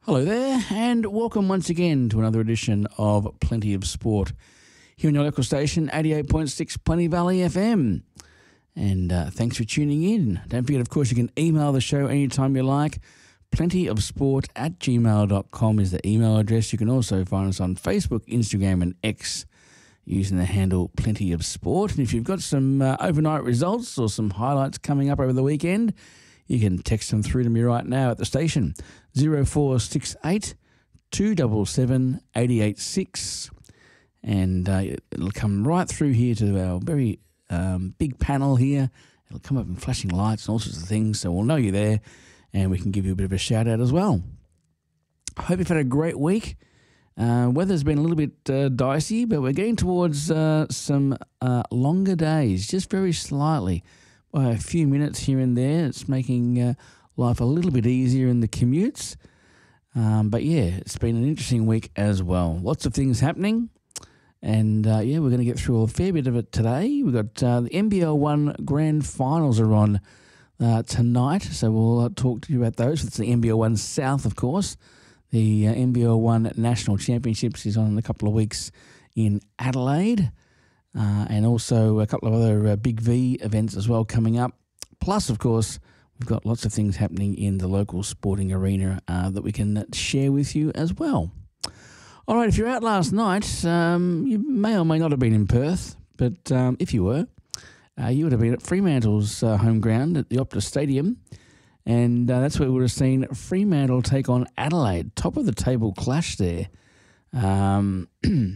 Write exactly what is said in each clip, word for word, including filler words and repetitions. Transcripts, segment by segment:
Hello there, and welcome once again to another edition of Plenty of Sport here on your local station, eighty-eight point six Plenty Valley F M. And uh, thanks for tuning in. Don't forget, of course, you can email the show anytime you like. plentyofsport at gmail dot com is the email address. You can also find us on Facebook, Instagram, and X using the handle Plenty of Sport. And if you've got some uh, overnight results or some highlights coming up over the weekend, you can text them through to me right now at the station, zero four six eight, two seven seven, eight eight six. And uh, it'll come right through here to our very um, big panel here. It'll come up in flashing lights and all sorts of things, so we'll know you're there and we can give you a bit of a shout out as well. I hope you've had a great week. Uh, weather's been a little bit uh, dicey, but we're getting towards uh, some uh, longer days, just very slightly. By a few minutes here and there, it's making uh, life a little bit easier in the commutes. Um, but yeah, it's been an interesting week as well. Lots of things happening. And uh, yeah, we're going to get through a fair bit of it today. We've got uh, the N B L one Grand Finals are on uh, tonight. So we'll uh, talk to you about those. It's the N B L one South, of course. The uh, N B L one National Championships is on in a couple of weeks in Adelaide. Uh, and also a couple of other uh, Big V events as well coming up. Plus, of course, we've got lots of things happening in the local sporting arena uh, that we can share with you as well. All right, if you're out last night, um, you may or may not have been in Perth, but um, if you were, uh, you would have been at Fremantle's uh, home ground at the Optus Stadium, and uh, that's where we would have seen Fremantle take on Adelaide. Top of the table clash there. Um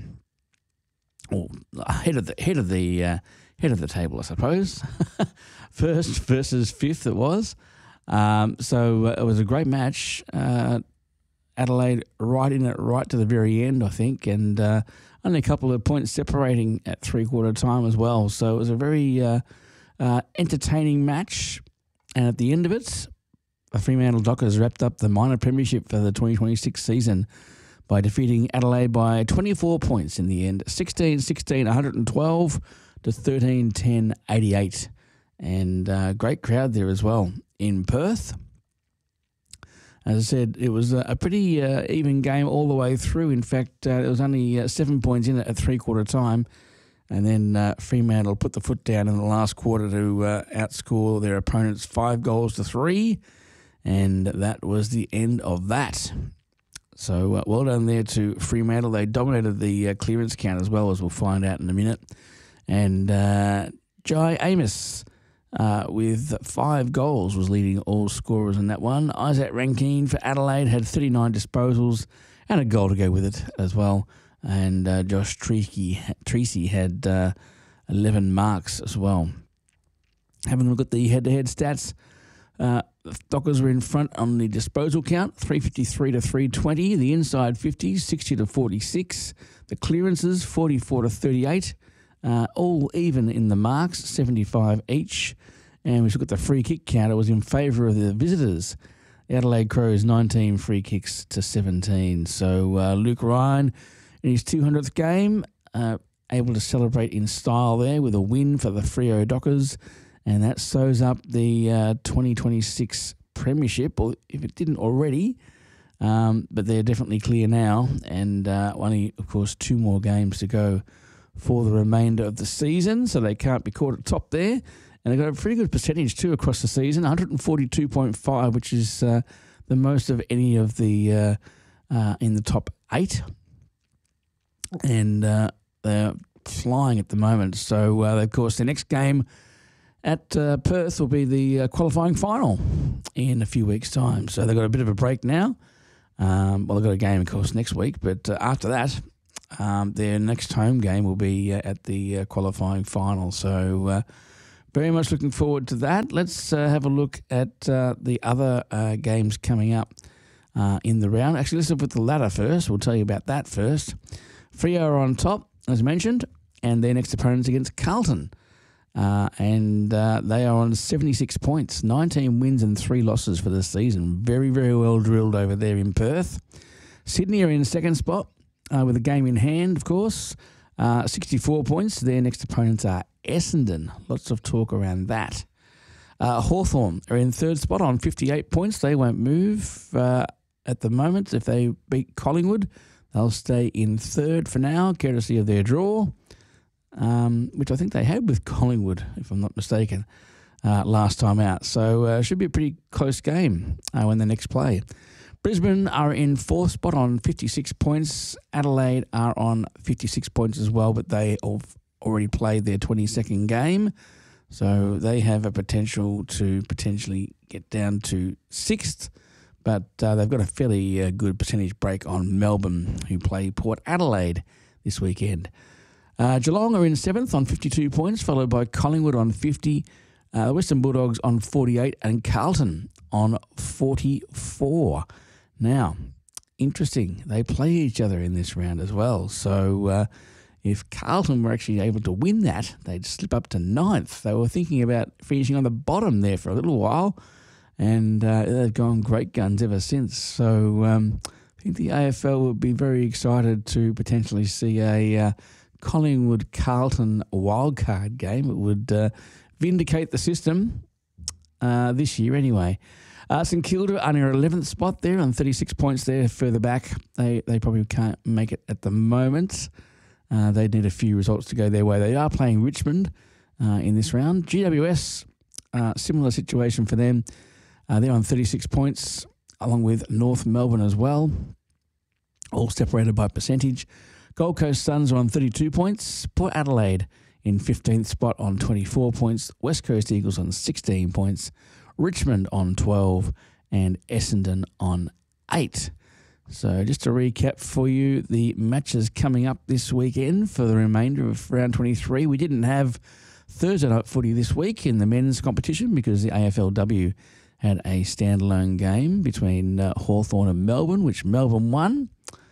Or head of the head of the uh, head of the table, I suppose. First versus fifth, it was. Um, so uh, it was a great match. Uh, Adelaide right in it, right to the very end, I think, and uh, only a couple of points separating at three quarter time as well. So it was a very uh, uh, entertaining match. And at the end of it, the Fremantle Dockers wrapped up the minor premiership for the twenty twenty-six season by defeating Adelaide by twenty-four points in the end, sixteen sixteen, one hundred twelve to thirteen ten, eighty-eight. And uh, great crowd there as well in Perth. As I said, it was a pretty uh, even game all the way through. In fact, uh, there was only uh, seven points in it at three-quarter time. And then uh, Fremantle put the foot down in the last quarter to uh, outscore their opponents five goals to three. And that was the end of that. So uh, well done there to Fremantle. They dominated the uh, clearance count as well, as we'll find out in a minute. And uh, Jai Amos uh, with five goals was leading all scorers in that one. Isaac Rankine for Adelaide had thirty-nine disposals and a goal to go with it as well. And uh, Josh Treacy, Treacy had uh, eleven marks as well. Having a look at the head-to-head stats, Uh, the Dockers were in front on the disposal count, three fifty-three to three twenty. The inside fifties, sixty to forty-six. The clearances, forty-four to thirty-eight. Uh, all even in the marks, seventy-five each. And we look at the free kick count. It was in favour of the visitors. The Adelaide Crows, nineteen free kicks to seventeen. So uh, Luke Ryan in his two hundredth game, uh, able to celebrate in style there with a win for the Freo Dockers. And that sews up the uh, twenty twenty-six premiership, or if it didn't already. Um, but they're definitely clear now. And uh, only, of course, two more games to go for the remainder of the season. So they can't be caught at top there. And they've got a pretty good percentage, too, across the season, one forty-two point five, which is uh, the most of any of the uh, uh, in the top eight. And uh, they're flying at the moment. So, uh, of course, the next game at uh, Perth will be the uh, qualifying final in a few weeks' time. So they've got a bit of a break now. Um, well, they've got a game, of course, next week. But uh, after that, um, their next home game will be uh, at the uh, qualifying final. So uh, very much looking forward to that. Let's uh, have a look at uh, the other uh, games coming up uh, in the round. Actually, let's look at the ladder first. We'll tell you about that first. Freo are on top, as mentioned, and their next opponent's against Carlton. Uh, and uh, they are on seventy-six points, nineteen wins and three losses for the season. Very, very well drilled over there in Perth. Sydney are in second spot uh, with a game in hand, of course. Uh, sixty-four points. Their next opponents are Essendon. Lots of talk around that. Uh, Hawthorn are in third spot on fifty-eight points. They won't move. Uh, at the moment. If they beat Collingwood, they'll stay in third for now, courtesy of their draw, um, which I think they had with Collingwood, if I'm not mistaken, uh, last time out. So it uh, should be a pretty close game uh, when they next play. Brisbane are in fourth spot on fifty-six points. Adelaide are on fifty-six points as well, but they have already played their twenty-second game. So they have a potential to potentially get down to sixth, but uh, they've got a fairly uh, good percentage break on Melbourne, who play Port Adelaide this weekend. Uh, Geelong are in seventh on fifty-two points, followed by Collingwood on fifty, uh, the Western Bulldogs on forty-eight, and Carlton on forty-four. Now, interesting, they play each other in this round as well. So uh, if Carlton were actually able to win that, they'd slip up to ninth. They were thinking about finishing on the bottom there for a little while, and uh, they've gone great guns ever since. So um, I think the A F L would be very excited to potentially see a uh, Collingwood-Carlton wildcard game. It would uh, vindicate the system uh, this year anyway. Uh, St Kilda are in their eleventh spot there on thirty-six points there further back. They they probably can't make it at the moment. Uh, they need a few results to go their way. They are playing Richmond uh, in this round. G W S, uh, similar situation for them. Uh, they're on thirty-six points, along with North Melbourne as well, all separated by percentage. Gold Coast Suns are on thirty-two points. Port Adelaide in fifteenth spot on twenty-four points. West Coast Eagles on sixteen points. Richmond on twelve, and Essendon on eight. So just to recap for you, the matches coming up this weekend for the remainder of round twenty-three. We didn't have Thursday night footy this week in the men's competition because the A F L W had a standalone game between uh, Hawthorn and Melbourne, which Melbourne won.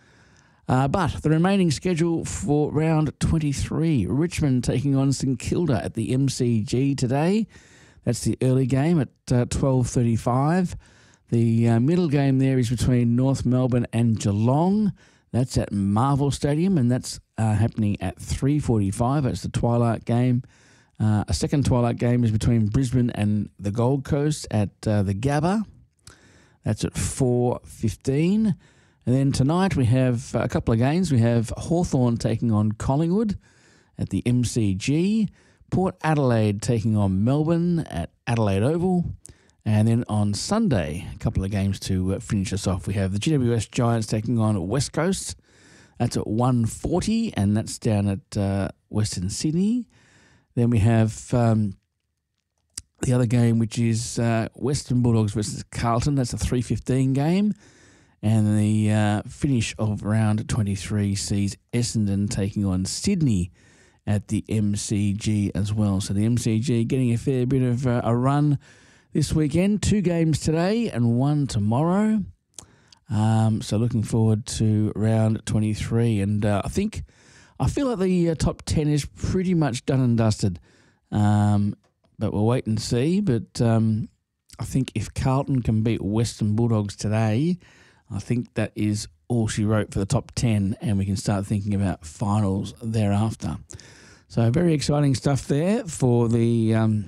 Uh, but the remaining schedule for round twenty-three, Richmond taking on St Kilda at the M C G today. That's the early game at uh, twelve thirty-five. The uh, middle game there is between North Melbourne and Geelong. That's at Marvel Stadium, and that's uh, happening at three forty-five. That's the twilight game. Uh, a second twilight game is between Brisbane and the Gold Coast at uh, the Gabba. That's at four fifteen. And then tonight we have a couple of games. We have Hawthorn taking on Collingwood at the M C G. Port Adelaide taking on Melbourne at Adelaide Oval. And then on Sunday, a couple of games to uh, finish us off. We have the G W S Giants taking on West Coast. That's at one forty, and that's down at uh, Western Sydney. Then we have um, the other game, which is uh, Western Bulldogs versus Carlton. That's a three fifteen game. And the uh, finish of round twenty-three sees Essendon taking on Sydney at the M C G as well. So the M C G getting a fair bit of uh, a run this weekend. Two games today and one tomorrow. Um, so looking forward to round twenty-three. And uh, I think, I feel like the uh, top ten is pretty much done and dusted. Um, but we'll wait and see. But um, I think if Carlton can beat Western Bulldogs today, I think that is all she wrote for the top ten, and we can start thinking about finals thereafter. So very exciting stuff there for the um,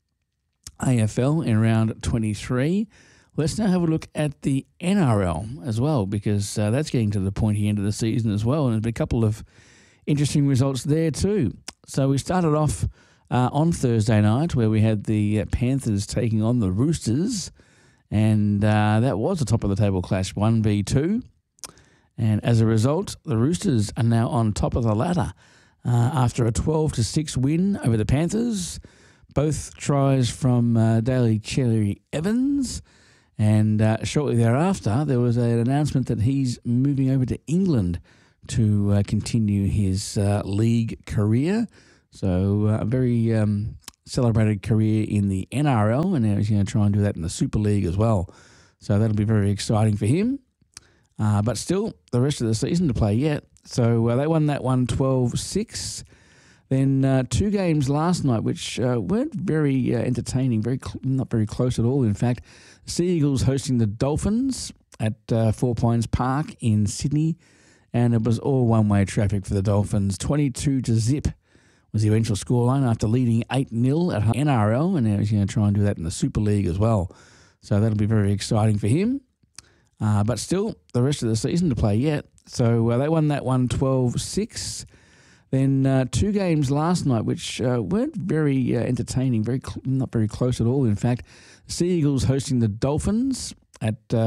A F L in round twenty-three. Let's now have a look at the N R L as well, because uh, that's getting to the pointy end of the season as well, and there's been a couple of interesting results there too. So we started off uh, on Thursday night where we had the Panthers taking on the Roosters, and uh, that was a top of the table clash, one v two. And as a result, the Roosters are now on top of the ladder uh, after a twelve to six win over the Panthers. Both tries from uh, Daly Cherry Evans. And uh, shortly thereafter, there was an announcement that he's moving over to England to uh, continue his uh, league career. So uh, a very um, celebrated career in the N R L, and now he's going to try and do that in the Super League as well. So that'll be very exciting for him. Uh, but still, the rest of the season to play yet. So uh, they won that one twelve six. Then uh, two games last night, which uh, weren't very uh, entertaining, very cl- not very close at all, in fact. Sea Eagles hosting the Dolphins at uh, Four Pines Park in Sydney, and it was all one-way traffic for the Dolphins. twenty-two to zip was the eventual scoreline after leading eight nil at N R L, and now he's going to try and do that in the Super League as well. So that'll be very exciting for him. Uh, but still, the rest of the season to play yet. So uh, they won that one twelve six. Then uh, two games last night, which uh, weren't very uh, entertaining, very cl- not very close at all, in fact. Sea Eagles hosting the Dolphins at... Uh,